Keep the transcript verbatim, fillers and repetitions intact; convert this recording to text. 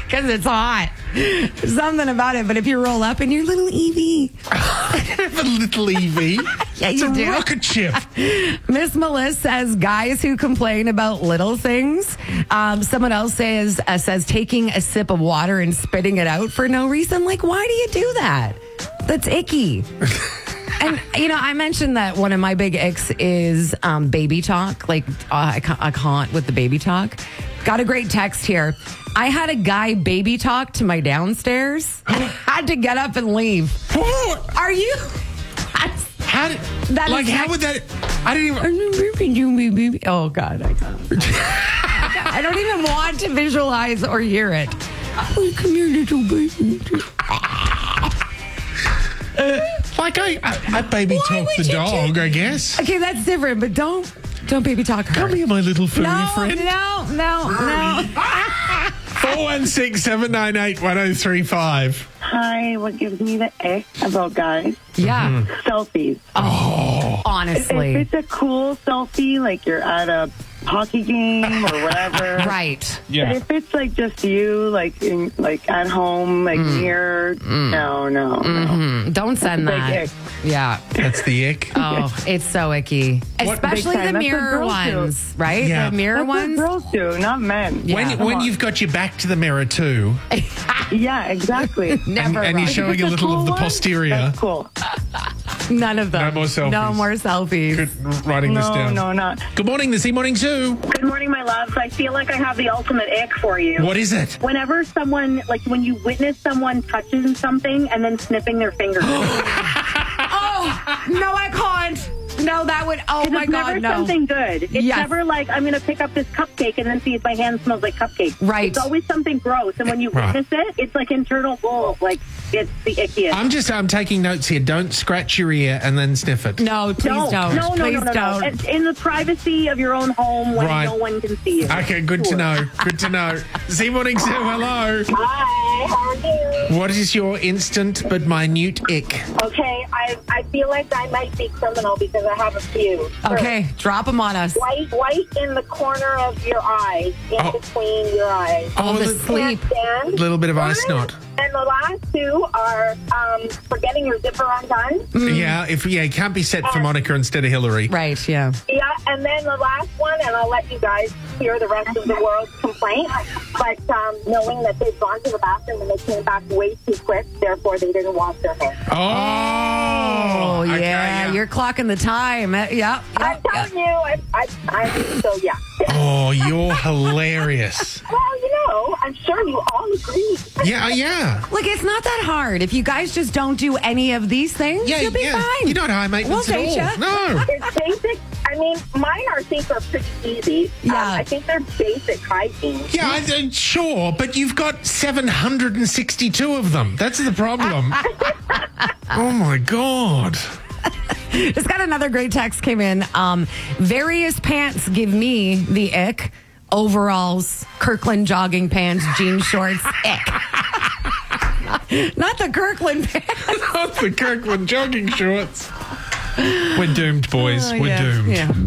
Because it's hot. There's something about it. But if you roll up in your little Evie. a little Evie. Yeah, it's you a do. rocket ship. Miss Melissa says guys who complain about little things. Um, someone else says uh, says taking a sip of water and spitting it out for no reason. Like, why do you do that? That's icky. And, you know, I mentioned that one of my big icks is um, baby talk. Like, uh, I, can't, I can't with the baby talk. Got a great text here. I had a guy baby talk to my downstairs and had to get up and leave. Are you? How did, That like, is how like- would that... I didn't even... Oh, God. I can't. I don't even want to visualize or hear it. Oh, come here, little baby. Like, I, I, I baby Why talk would the you dog, do- I guess. Okay, that's different, but don't don't baby talk her. Come here, my little furry No, friend. no, no, no. four one six, seven nine eight, one oh three five. Hi, what gives me the ick about guys? Yeah. Selfies. Oh, If honestly. it's a cool selfie, like you're at a hockey game or whatever. Right. But Yeah. if it's like just you, like in, like at home, like near, no, no, no. Mm, don't send Big that. ick. Yeah. That's the ick. Oh, it's so icky. Especially Big time. the That's what mirror girls do. ones, right? Yeah. The mirror That's what ones. girls do, not men. Yeah. When, Come when on. you've got your back to the mirror too, Yeah, exactly. and, Never. and you're Rob. showing a It's little cool of the one, posterior. That's cool. None of them. No more selfies. No more selfies. Good, writing this No, down. no, not. Good morning, the Z Morning Zoo. Good morning, my loves. I feel like I have the ultimate ick for you. What is it? Whenever someone, like when you witness someone touching something and then sniffing their fingers. Oh, no, I can't. No, that would, oh my it's God, never no. something good. It's Yes. never like, I'm going to pick up this cupcake and then see if my hand smells like cupcake. Right. It's always something gross. And when you Right. witness it, it's like internal bull. Like, it's the ickiest. I'm just I'm taking notes here. Don't scratch your ear and then sniff it. No, please no, don't. no, no, please no, no, don't. no. It's in the privacy of your own home when Right. no one can see you. Okay, good to Sure. know. Good to know. Z Morning Zoo, hello. Hi, how are you? What is your instant but minute ick? Okay, I I feel like I might be criminal because I have a few. Okay, drop them on us. White, white in the corner of your eye, in Oh. between your eyes. Oh, the the sleep. Can't stand. little bit of eye snot. And the last two are um, forgetting your zipper undone. Yeah, if yeah, it can't be set for Monica instead of Hillary. Right, yeah. Yeah, and then the last one, and I'll let you guys hear the rest of the world's complaint, but um, knowing that they've gone to the bathroom and they came back way too quick, therefore they didn't wash their hands. Oh, Oh, okay, yeah, you're clocking the time. Uh, Yeah, I'm yeah, telling you, I, I, I, so yeah. Oh, you're hilarious. Well, you know, I'm sure you all agree. Yeah, yeah. Look, it's not that hard. If you guys just don't do any of these things, Yeah, you'll be yeah. fine. You're not high maintenance We'll at date all. ya. No. It's basic. I mean, mine are, I think, are pretty easy. Yeah. Um, I think they're basic hygiene. Yeah, I, uh, sure, but you've got seven hundred sixty-two of them. That's the problem. Oh, my God. Just got another great text came in. Um, various pants give me the ick. Overalls, Kirkland jogging pants, jean shorts, ick. Not the Kirkland pants. Not the Kirkland jogging shorts. We're doomed, boys. Oh, We're yeah, doomed. yeah.